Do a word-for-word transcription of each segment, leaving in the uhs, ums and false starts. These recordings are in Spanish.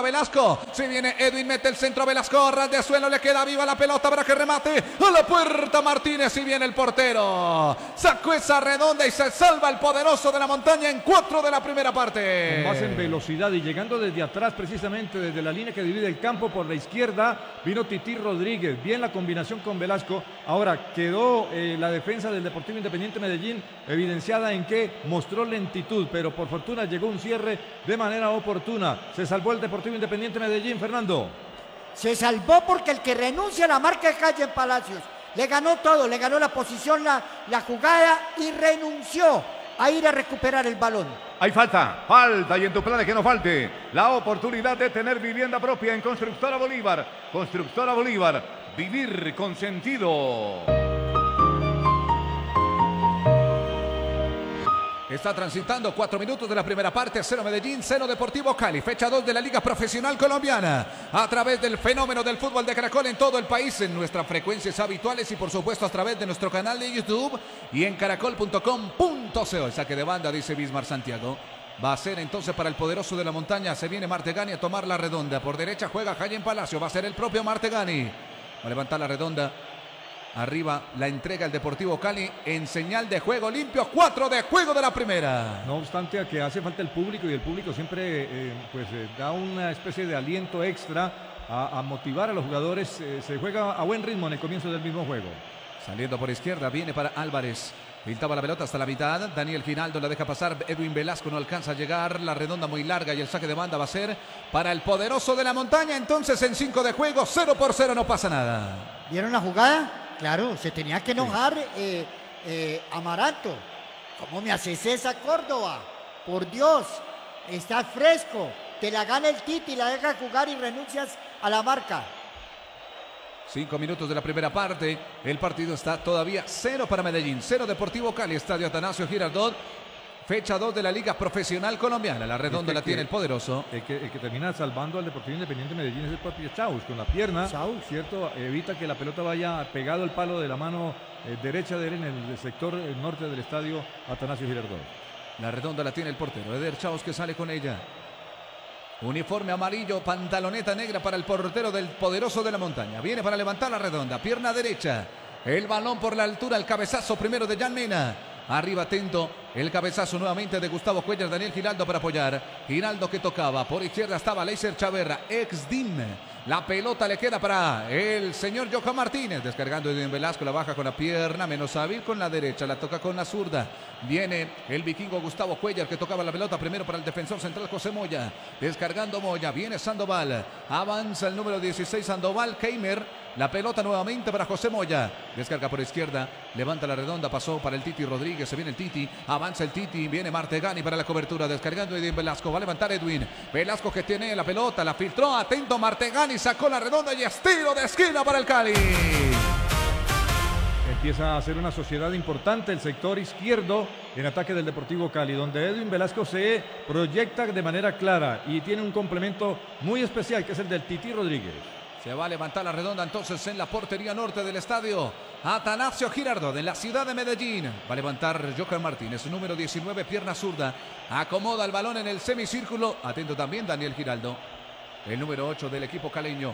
Velasco. Si viene Edwin, mete el centro a Velasco. Ras de suelo, le queda viva la pelota para que remate a la puerta Martínez. Y viene el portero. Sacó esa redonda y se salva el poderoso de la montaña en cuatro de la primera parte. Con base en velocidad y llegando desde atrás, precisamente desde la línea que divide el campo por la izquierda, vino Tití Rodríguez. Bien la combinación con Velasco. Ahora quedó eh, la defensa del Deportivo Independiente Medellín evidenciada en que mostró lentitud, pero por fortuna llegó un cierre de manera oportuna. Se salvó el Deportivo Independiente Medellín, Fernando. Se salvó porque el que renuncia a la marca de Calle en Palacios le ganó todo, le ganó la posición, la, la jugada y renunció a ir a recuperar el balón. Hay falta, falta y en tu plan de que no falte la oportunidad de tener vivienda propia en Constructora Bolívar. Constructora Bolívar, vivir con sentido. Está transitando cuatro minutos de la primera parte, cero Medellín, cero Deportivo Cali, fecha dos de la Liga Profesional Colombiana, a través del fenómeno del fútbol de Caracol en todo el país, en nuestras frecuencias habituales y por supuesto a través de nuestro canal de YouTube y en caracol punto com punto co. El saque de banda, dice Bismar Santiago. Va a ser entonces para el poderoso de la montaña, se viene Martegani a tomar la redonda, por derecha juega Jayen Palacio, va a ser el propio Martegani, va a levantar la redonda. Arriba la entrega el Deportivo Cali en señal de juego limpio, cuatro de juego de la primera. No obstante a que hace falta el público y el público siempre eh, pues eh, da una especie de aliento extra a, a motivar a los jugadores. Eh, se juega a buen ritmo en el comienzo del mismo juego. Saliendo por izquierda, viene para Álvarez. Pintaba la pelota hasta la mitad. Daniel Giraldo la deja pasar. Edwin Velasco no alcanza a llegar. La redonda muy larga y el saque de banda va a ser para el poderoso de la montaña. Entonces en cinco de juego, cero por cero, no pasa nada. ¿Vieron la jugada? Claro, se tenía que enojar eh, eh, Amaranto. ¿Cómo me haces esa, Córdoba? Por Dios, estás fresco. Te la gana el Titi, la deja jugar y renuncias a la marca. Cinco minutos de la primera parte. El partido está todavía cero para Medellín, cero Deportivo Cali, Estadio Atanasio Girardot. Fecha dos de la Liga Profesional Colombiana. La redonda la tiene el poderoso. El que, el que termina salvando al Deportivo Independiente Medellín es el propio Chaus, con la pierna. Chaus. ¿Cierto? Evita que la pelota vaya pegado al palo de la mano eh, derecha de él en el sector eh, norte del estadio Atanasio Girardot. La redonda la tiene el portero. Eder Chaus que sale con ella. Uniforme amarillo, pantaloneta negra para el portero del poderoso de la montaña. Viene para levantar la redonda. Pierna derecha. El balón por la altura. El cabezazo primero de Jan Mena. Arriba atento, el cabezazo nuevamente de Gustavo Cuellar, Daniel Giraldo para apoyar. Giraldo que tocaba, por izquierda estaba Leiser Chaverra, ex D I M. La pelota le queda para el señor Johan Martínez, descargando Edwin Velasco, la baja con la pierna, menos hábil con la derecha, la toca con la zurda. Viene el vikingo Gustavo Cuellar que tocaba la pelota primero para el defensor central José Moya. Descargando Moya, viene Sandoval, avanza el número dieciséis Sandoval, Keimer. La pelota nuevamente para José Moya. Descarga por izquierda. Levanta la redonda. Pasó para el Titi Rodríguez. Se viene el Titi. Avanza el Titi. Viene Martegani para la cobertura. Descargando Edwin Velasco. Va a levantar Edwin. Velasco que tiene la pelota. La filtró. Atento Martegani. Sacó la redonda y estilo de esquina para el Cali. Empieza a ser una sociedad importante el sector izquierdo en ataque del Deportivo Cali, donde Edwin Velasco se proyecta de manera clara y tiene un complemento muy especial que es el del Titi Rodríguez. Se va a levantar la redonda entonces en la portería norte del estadio Atanasio Girardot de la ciudad de Medellín. Va a levantar Johan Martínez, número diecinueve, pierna zurda. Acomoda el balón en el semicírculo. Atento también Daniel Giraldo, el número ocho del equipo caleño.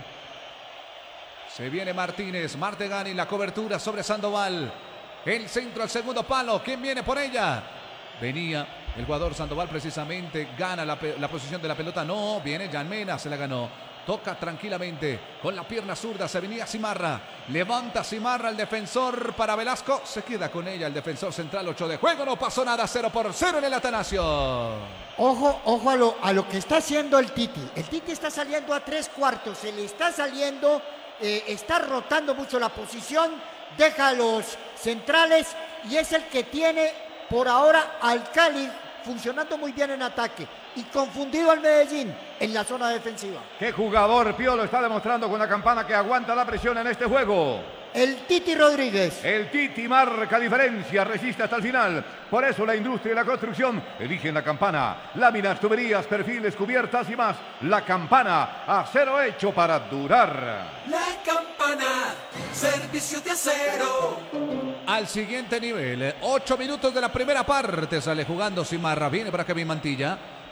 Se viene Martínez, Martegani, la cobertura sobre Sandoval. El centro al segundo palo. ¿Quién viene por ella? Venía el jugador Sandoval precisamente. Gana la, la posición de la pelota. No, viene Jan Mena, se la ganó. Toca tranquilamente con la pierna zurda. Se venía Cimarra. Levanta Cimarra el defensor para Velasco. Se queda con ella el defensor central. ocho de juego. No pasó nada. cero por cero en el Atanasio. Ojo, ojo a lo, a lo que está haciendo el Titi. El Titi está saliendo a tres cuartos. Se le está saliendo. Eh, está rotando mucho la posición. Deja a los centrales. Y es el que tiene por ahora al Cali funcionando muy bien en ataque. Y confundido al Medellín en la zona defensiva. ¿Qué jugador Piolo está demostrando con la campana que aguanta la presión en este juego? El Titi Rodríguez. El Titi marca diferencia, resiste hasta el final. Por eso la industria y la construcción eligen la campana. Láminas, tuberías, perfiles, cubiertas y más. La campana, acero hecho para durar. La campana, servicio de acero. Al siguiente nivel, ocho minutos de la primera parte. Sale jugando Cimarra, viene para Kevin Mantilla.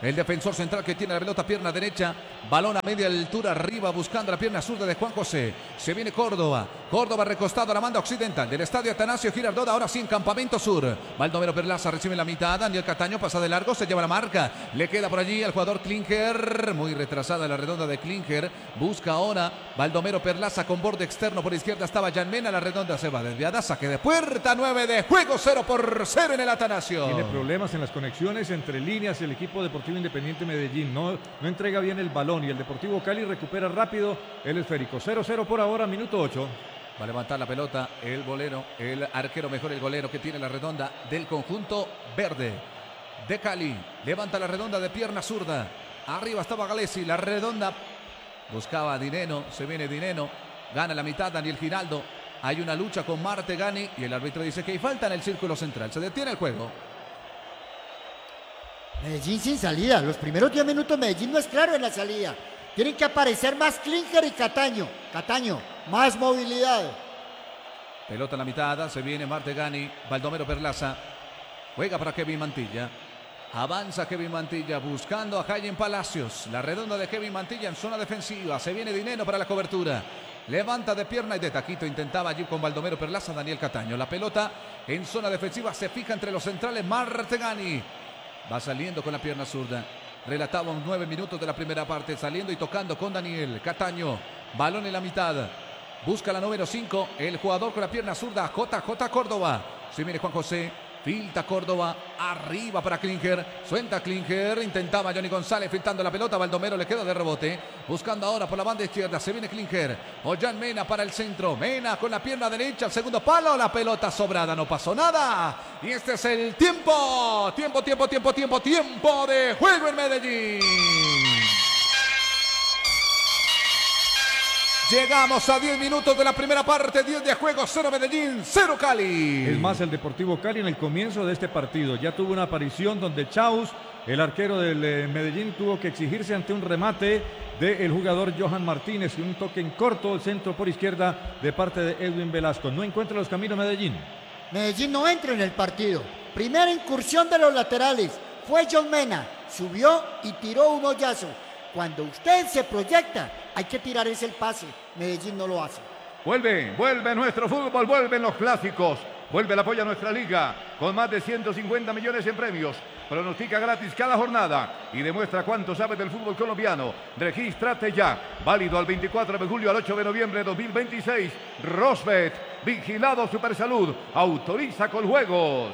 El defensor central que tiene la pelota, pierna derecha, balón a media altura arriba, buscando la pierna zurda de Juan José. Se viene Córdoba, Córdoba recostado a la banda occidental del estadio Atanasio Girardot, ahora sí en Campamento Sur. Baldomero Perlaza recibe la mitad, Daniel Cataño pasa de largo, se lleva la marca, le queda por allí al jugador Klinger, muy retrasada la redonda de Klinger, busca ahora Baldomero Perlaza con borde externo, por izquierda estaba Jan Mena, la redonda se va desviada, saque de puerta, nueve de juego, cero por cero en el Atanasio. Tiene problemas en las conexiones entre líneas el equipo deportivo Independiente Medellín, no, no entrega bien el balón y el Deportivo Cali recupera rápido el esférico. cero cero por ahora, minuto ocho. Va a levantar la pelota el golero, el arquero, mejor el golero que tiene la redonda del conjunto verde de Cali. Levanta la redonda de pierna zurda. Arriba estaba Galesi, la redonda buscaba a Dineno, se viene Dineno, gana la mitad Daniel Giraldo. Hay una lucha con Martegani y el árbitro dice que hay falta en el círculo central. Se detiene el juego. Medellín sin salida. Los primeros diez minutos Medellín no es claro en la salida. Tienen que aparecer más Klinger y Cataño. Cataño, más movilidad. Pelota en la mitad, se viene Martegani, Baldomero Perlaza. Juega para Kevin Mantilla. Avanza Kevin Mantilla buscando a Jaime Palacios. La redonda de Kevin Mantilla en zona defensiva. Se viene Dineno para la cobertura. Levanta de pierna y de taquito. Intentaba allí con Baldomero Perlaza, Daniel Cataño. La pelota en zona defensiva se fija entre los centrales Martegani. Va saliendo con la pierna zurda. Relatábamos nueve minutos de la primera parte. Saliendo y tocando con Daniel Cataño. Balón en la mitad. Busca la número cinco. El jugador con la pierna zurda. J J Córdoba. Se viene Juan José. Filta Córdoba. Arriba para Klinger. Suelta Klinger. Intentaba Johnny González filtrando la pelota. Baldomero le queda de rebote. Buscando ahora por la banda izquierda. Se viene Klinger. Ollán Mena para el centro. Mena con la pierna derecha. Al segundo palo. La pelota sobrada. No pasó nada. Y este es el tiempo. Tiempo, tiempo, tiempo, tiempo, tiempo de juego en Medellín. Llegamos a diez minutos de la primera parte, diez de juego, cero Medellín, cero Cali. Es más, el Deportivo Cali en el comienzo de este partido ya tuvo una aparición donde Chaus, el arquero del eh, Medellín, tuvo que exigirse ante un remate del jugador Johan Martínez y un toque en corto, el centro por izquierda de parte de Edwin Velasco. No encuentra los caminos Medellín. Medellín no entra en el partido. Primera incursión de los laterales. Fue John Mena, subió y tiró un hoyazo. Cuando usted se proyecta, hay que tirar ese el pase. Medellín no lo hace. Vuelve, vuelve nuestro fútbol, vuelven los clásicos. Vuelve el apoyo a nuestra liga con más de ciento cincuenta millones en premios. Pronostica gratis cada jornada y demuestra cuánto sabe del fútbol colombiano. Regístrate ya. Válido al veinticuatro de julio al ocho de noviembre de dos mil veintiséis. Rosbet, vigilado Supersalud, autoriza con juegos.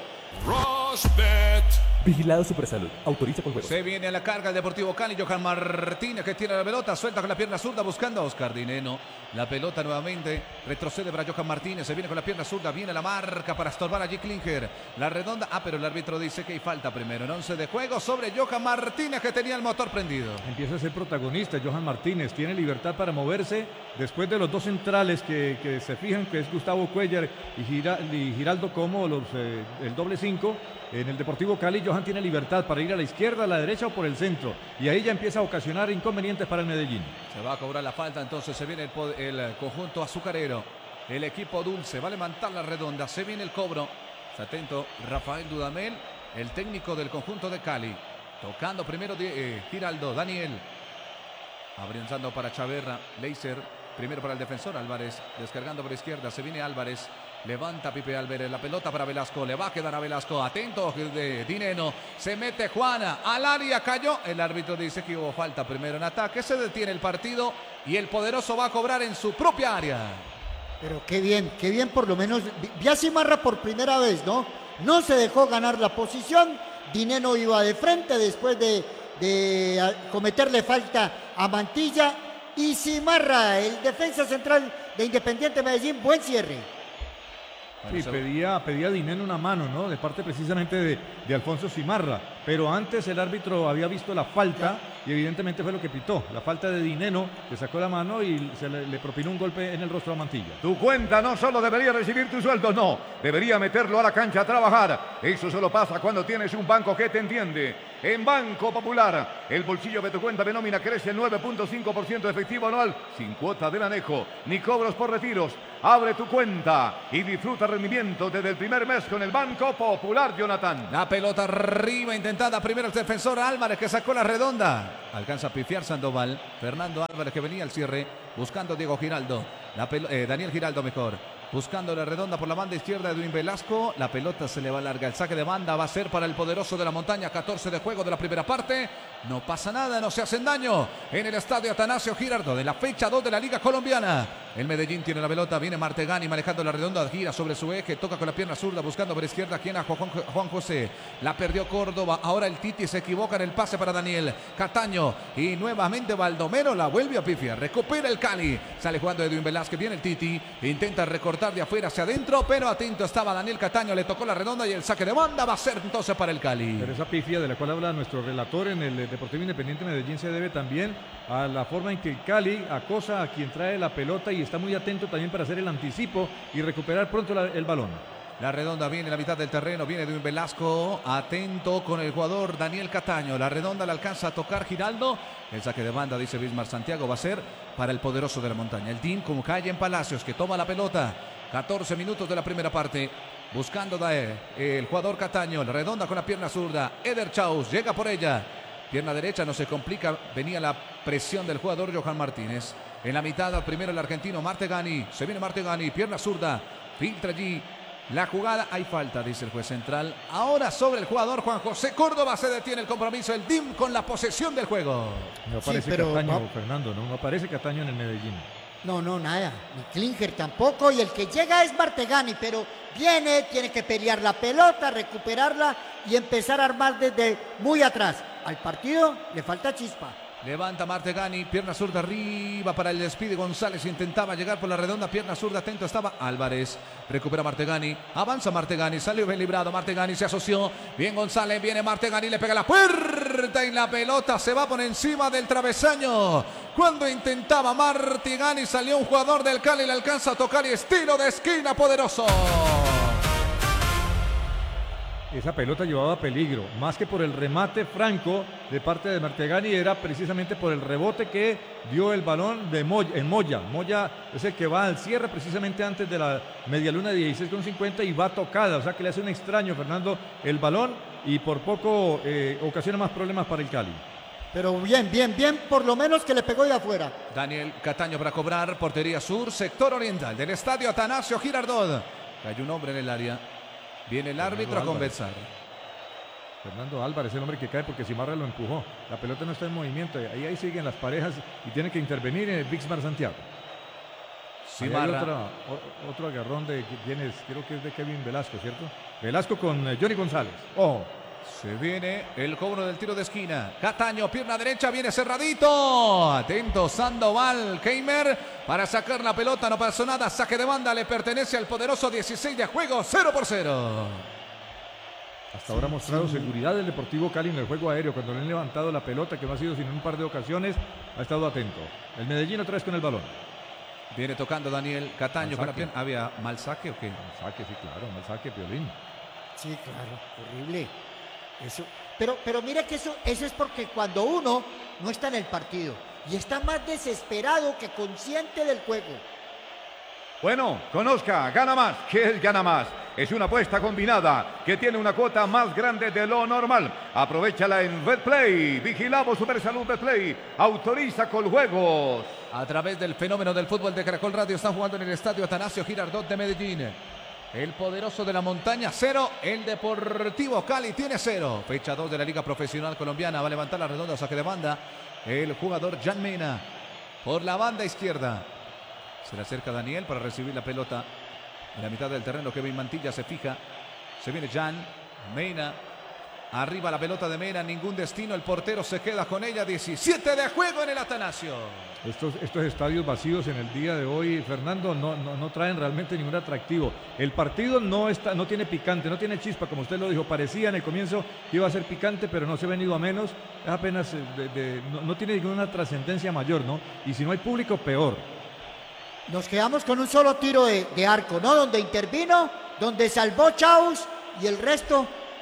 Rosbet. Vigilado Supersalud. Autoriza con juegos. Se viene a la carga el Deportivo Cali. Johan Martínez que tiene la pelota. Suelta con la pierna zurda buscando a Oscar Dineno. La pelota nuevamente. Retrocede para Johan Martínez. Se viene con la pierna zurda. Viene la marca para estorbar allí Klinger. La redonda. Ah, pero el árbitro dice que hay falta primero. En once de juego sobre Johan Martínez que tenía el motor prendido. Empieza a ser protagonista Johan Martínez. Tiene libertad para moverse. Después de los dos centrales que, que se fijan que es Gustavo Cuellar y, Gira, y Giraldo como los, eh, el doble cinco. En el Deportivo Cali, Johan tiene libertad para ir a la izquierda, a la derecha o por el centro. Y ahí ya empieza a ocasionar inconvenientes para el Medellín. Se va a cobrar la falta, entonces se viene el, el conjunto azucarero. El equipo dulce va a levantar la redonda. Se viene el cobro. Está atento Rafael Dudamel, el técnico del conjunto de Cali. Tocando primero de, eh, Giraldo, Daniel. Abriendo para Chaverra, Leiser. Primero para el defensor Álvarez. Descargando por izquierda. Se viene Álvarez. Levanta Pipe Álvarez, la pelota para Velasco, le va a quedar a Velasco, atento de Dineno, se mete Juana, al área cayó, el árbitro dice que hubo falta primero en ataque, se detiene el partido y el poderoso va a cobrar en su propia área. Pero qué bien, qué bien por lo menos, vi a Cimarra por primera vez, ¿no? No se dejó ganar la posición, Dineno iba de frente después de, de cometerle falta a Mantilla y Cimarra, el defensa central de Independiente Medellín, buen cierre. Sí, pedía, pedía Dineno una mano, ¿no? De parte precisamente de, de Alfonso Cimarra. Pero antes el árbitro había visto la falta y evidentemente fue lo que pitó. La falta de Dineno, que sacó la mano y se le, le propinó un golpe en el rostro a Mantilla. Tu cuenta no solo debería recibir tu sueldo, no. Debería meterlo a la cancha a trabajar. Eso solo pasa cuando tienes un banco que te entiende. en Banco Popular. El bolsillo de tu cuenta de nómina crece nueve punto cinco por ciento efectivo anual sin cuota del anejo ni cobros por retiros. Abre tu cuenta y disfruta rendimiento desde el primer mes con el Banco Popular, Jonathan. La pelota arriba, intentada primero el defensor Álvarez, que sacó la redonda. Alcanza a pifiar Sandoval. Fernando Álvarez, que venía al cierre, buscando Diego Giraldo. La eh, Daniel Giraldo mejor. Buscando la redonda por la banda izquierda de Edwin Velasco. La pelota se le va larga. El saque de banda va a ser para el poderoso de la montaña. catorce de juego de la primera parte. No pasa nada, no se hacen daño. En el estadio Atanasio Girardot de la fecha dos de la Liga Colombiana. El Medellín tiene la pelota. Viene Martegani manejando la redonda. Gira sobre su eje. Toca con la pierna zurda. Buscando por izquierda. Quien a Juan, Juan José. La perdió Córdoba. Ahora el Titi se equivoca en el pase para Daniel Cataño. Y nuevamente Baldomero la vuelve a pifiar. Recupera el Cali. Sale jugando Edwin Velázquez. Viene el Titi. Intenta recortar de afuera hacia adentro. Pero atento estaba Daniel Cataño. Le tocó la redonda y el saque de banda va a ser entonces para el Cali. Pero esa pifia de la cual habla nuestro relator en el Deportivo Independiente Medellín se debe también a la forma en que el Cali acosa a quien trae la pelota y está muy atento también para hacer el anticipo y recuperar pronto la, el balón. La redonda viene en la mitad del terreno, viene de un Velasco, atento con el jugador Daniel Cataño. La redonda la alcanza a tocar Giraldo. El saque de banda, dice Bismar Santiago, va a ser para el poderoso de la montaña. El team con Calle en Palacios, que toma la pelota. catorce minutos de la primera parte. Buscando de, eh, el jugador Cataño. La redonda con la pierna zurda. Eder Chaus llega por ella. Pierna derecha, no se complica. Venía la presión del jugador Johan Martínez. En la mitad, primero el argentino Martegani. Se viene Martegani, pierna zurda. Filtra allí la jugada. Hay falta, dice el juez central. Ahora sobre el jugador Juan José Córdoba. Se detiene el compromiso. El D I M con la posesión del juego. No aparece sí, pero, Cataño, no, Fernando. No, no aparece Cataño en el Medellín. No, no, nada. Ni Klinger tampoco. Y el que llega es Martegani. Pero viene, tiene que pelear la pelota, recuperarla y empezar a armar desde muy atrás. Al partido le falta chispa. Levanta Martegani, pierna zurda arriba para el despide González. Intentaba llegar por la redonda, pierna zurda, atento estaba Álvarez. Recupera Martegani, avanza Martegani, salió bien librado. Martegani se asoció. Bien González, viene Martegani, le pega la puerta y la pelota se va por encima del travesaño. Cuando intentaba Martegani, salió un jugador del Cali, le alcanza a tocar y estilo de esquina poderoso. Esa pelota llevaba peligro, más que por el remate franco de parte de Martegani, era precisamente por el rebote que dio el balón de Moya, en Moya. Moya es el que va al cierre precisamente antes de la medialuna de dieciséis con cincuenta y va tocada, o sea que le hace un extraño, Fernando, el balón y por poco eh, ocasiona más problemas para el Cali. Pero bien, bien, bien, por lo menos que le pegó de afuera. Daniel Cataño para cobrar, portería sur, sector oriental del estadio Atanasio Girardot. Cayó un hombre en el área. Viene el árbitro Fernando a conversar. Fernando Álvarez, el hombre que cae porque Cimarra lo empujó. La pelota no está en movimiento. Ahí, ahí siguen las parejas y tiene que intervenir en el Bismar Santiago. Cimarra. Otro, otro agarrón de quién es, creo que es de Kevin Velasco, ¿cierto? Velasco con Johnny González. Oh. Se viene el cobro del tiro de esquina. Cataño, pierna derecha, viene cerradito. Atento Sandoval, Keimer para sacar la pelota. No pasó nada. Saque de banda le pertenece al poderoso. dieciséis de juego, cero por cero. Hasta ahora ha mostrado seguridad del Deportivo Cali en el juego aéreo. Cuando le han levantado la pelota, que no ha sido sino en un par de ocasiones, ha estado atento. El Medellín otra vez con el balón. Viene tocando Daniel Cataño con la pierna. ¿Había mal saque o qué? Mal saque, sí, claro. Mal saque, Piolín. Sí, claro. Horrible. Eso, pero, pero mira que eso, eso es porque cuando uno no está en el partido y está más desesperado que consciente del juego. Bueno, conozca, gana más. ¿Qué es gana más? Es una apuesta combinada que tiene una cuota más grande de lo normal. Aprovechala en Betplay. Vigilamos Supersalud Betplay. Autoriza con juegos. A través del fenómeno del fútbol de Caracol Radio están jugando en el estadio Atanasio Girardot de Medellín. El poderoso de la montaña, cero. El Deportivo Cali tiene cero. Fecha dos de la Liga Profesional Colombiana. Va a levantar la redonda, saque de banda. El jugador Jan Mena. Por la banda izquierda. Se le acerca Daniel para recibir la pelota. En la mitad del terreno, Kevin Mantilla se fija. Se viene Jan Mena. Arriba la pelota de Mena. Ningún destino. El portero se queda con ella. diecisiete de juego en el Atanasio. Estos, estos estadios vacíos en el día de hoy, Fernando, no, no, no traen realmente ningún atractivo. El partido no, está, no tiene picante, no tiene chispa, como usted lo dijo. Parecía en el comienzo que iba a ser picante, pero no se ha venido a menos. Es apenas, de, de, no, no tiene ninguna trascendencia mayor, ¿no? Y si no hay público, peor. Nos quedamos con un solo tiro de, de arco, ¿no? Donde intervino, donde salvó Chaus y el resto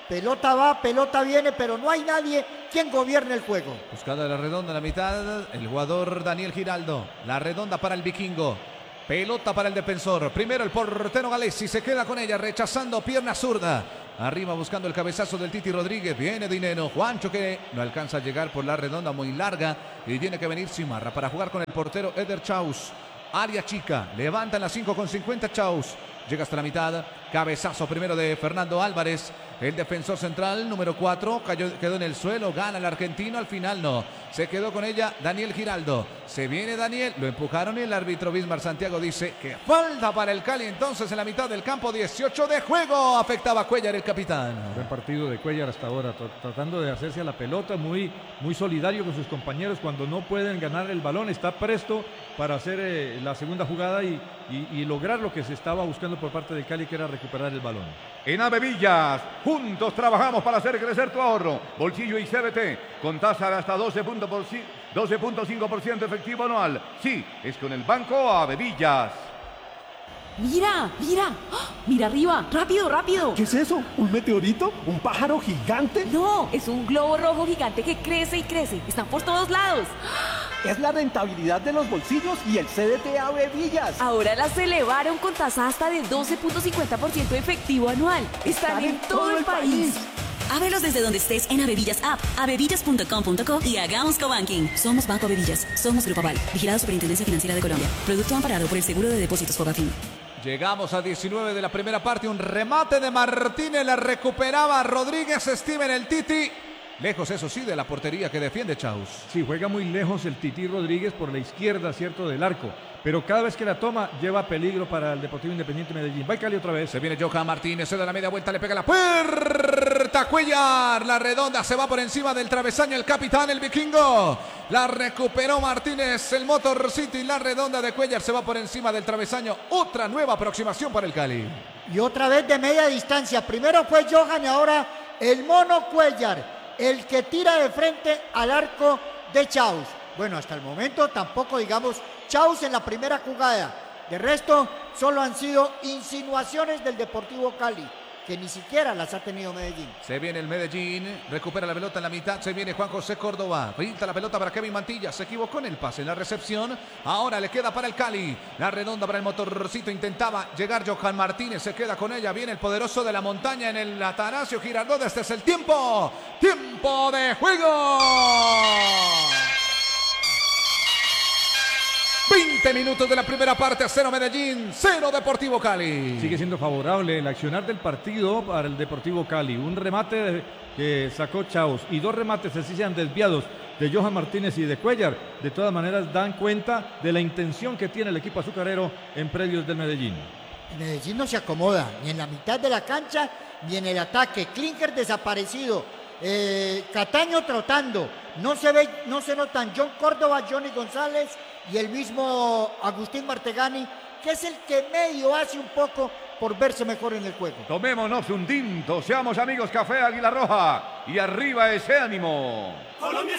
pelota va, pelota viene, pero no hay nadie quien gobierne el juego. Buscada la redonda en la mitad, el jugador Daniel Giraldo. La redonda para el vikingo. Pelota para el defensor. Primero el portero Galesi se queda con ella, rechazando pierna zurda. Arriba buscando el cabezazo del Titi Rodríguez. Viene Dineno. Juancho que no alcanza a llegar por la redonda muy larga. Y tiene que venir Simarra para jugar con el portero Eder Chaus. Área chica. Levanta en las cinco con cincuenta Chaus. Llega hasta la mitad. Cabezazo primero de Fernando Álvarez. El defensor central, número cuatro, cayó, quedó en el suelo, gana el argentino, al final no. Se quedó con ella Daniel Giraldo. Se viene Daniel, lo empujaron y el árbitro Bismar Santiago dice que falta para el Cali. Entonces en la mitad del campo, dieciocho de juego, afectaba a Cuellar, el capitán. Buen partido de Cuellar hasta ahora, tratando de hacerse a la pelota, muy, muy solidario con sus compañeros. Cuando no pueden ganar el balón, está presto para hacer eh, la segunda jugada y, y, y lograr lo que se estaba buscando por parte del Cali, que era recuperar el balón. En Avevillas, juntos trabajamos para hacer crecer tu ahorro. Bolsillo y C B T, con tasa de hasta doce punto cinco por ciento efectivo anual. Sí, es con el Banco Avevillas. ¡Mira! ¡Mira! ¡Ah! ¡Mira arriba! ¡Rápido, rápido! ¿Qué es eso? ¿Un meteorito? ¿Un pájaro gigante? No, es un globo rojo gigante que crece y crece. Están por todos lados. Es la rentabilidad de los bolsillos y el C D T Avevillas. Ahora las elevaron con tasa hasta de doce punto cincuenta por ciento efectivo anual. Están, Están en, en todo, todo el país. país. Ábrelos desde donde estés en Avevillas App, avevillas punto com punto co y hagamos cobanking. Somos Banco Avevillas. Somos Grupo Aval. Vigilado Superintendencia Financiera de Colombia. Producto amparado por el Seguro de Depósitos Fobafin. Llegamos a diecinueve de la primera parte. Un remate de Martínez. La recuperaba Rodríguez. Steven el Titi. Lejos, eso sí, de la portería que defiende Chaus. Sí, juega muy lejos el Titi Rodríguez por la izquierda, cierto, del arco. Pero cada vez que la toma, lleva peligro para el Deportivo Independiente Medellín. Va el Cali otra vez. Se viene Johan Martínez, se da la media vuelta, le pega la puerta. Cuellar, la redonda, se va por encima del travesaño el capitán, el vikingo. La recuperó Martínez, el Motor City, la redonda de Cuellar se va por encima del travesaño. Otra nueva aproximación para el Cali. Y otra vez de media distancia. Primero fue Johan y ahora el mono Cuellar, el que tira de frente al arco de Chaus. Bueno, hasta el momento tampoco digamos Chaus en la primera jugada. De resto, solo han sido insinuaciones del Deportivo Cali, que ni siquiera las ha tenido Medellín. Se viene el Medellín, recupera la pelota en la mitad, se viene Juan José Córdoba, pinta la pelota para Kevin Mantilla, se equivocó en el pase, en la recepción, ahora le queda para el Cali, la redonda para el Motorcito, intentaba llegar Johan Martínez, se queda con ella, viene el poderoso de la montaña en el Atanasio Girardot, este es el tiempo, tiempo de juego. veinte minutos de la primera parte, cero Medellín, cero Deportivo Cali. Sigue siendo favorable el accionar del partido para el Deportivo Cali. Un remate de, que sacó Chaus y dos remates así sean desviados de Johan Martínez y de Cuellar. De todas maneras dan cuenta de la intención que tiene el equipo azucarero en predios del Medellín. Medellín no se acomoda ni en la mitad de la cancha ni en el ataque. Klinker desaparecido. Eh, Cataño trotando. No se ve, no se notan John Córdoba, Johnny González y el mismo Agustín Martegani, que es el que medio hace un poco por verse mejor en el juego. Tomémonos un tinto, seamos amigos Café Águila Roja y arriba ese ánimo. Colombia